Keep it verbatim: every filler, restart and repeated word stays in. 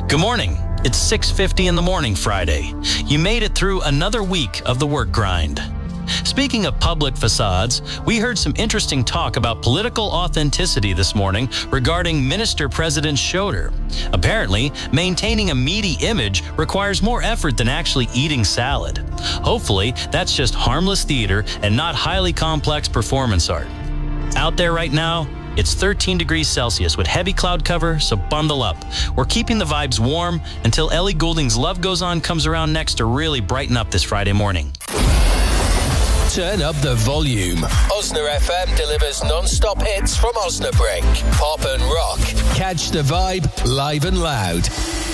Good morning. It's six fifty in the morning Friday. You made it through another week of the work grind. Speaking of public facades, we heard some interesting talk about political authenticity this morning regarding Minister President Schroeder. Apparently, maintaining a meaty image requires more effort than actually eating salad. Hopefully, that's just harmless theater and not highly complex performance art. Out there right now, it's thirteen degrees Celsius with heavy cloud cover, so bundle up. We're keeping the vibes warm until Ellie Goulding's Love Goes On comes around next to really brighten up this Friday morning. Turn up the volume. Osna F M delivers non-stop hits from Osnabrück. Pop and rock. Catch the vibe live and loud.